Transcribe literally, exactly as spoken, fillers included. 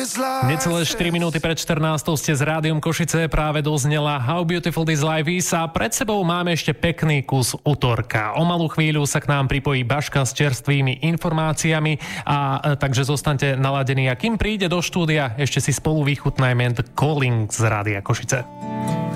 Necelé štyri minúty pred štrnástou ste s Rádiom Košice, práve doznela How Beautiful This Life Is a pred sebou máme ešte pekný kus utorka. O malú chvíľu sa k nám pripojí Baška s čerstvými informáciami a e, takže zostaňte naladení a kým príde do štúdia, ešte si spolu vychutnajme The Calling z Rádia Košice.